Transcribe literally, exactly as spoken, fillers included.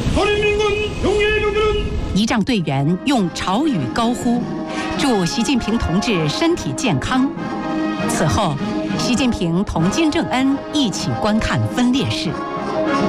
仪仗队员用朝语高呼，祝习近平同志身体健康。此后，习近平同金正恩一起观看分列式。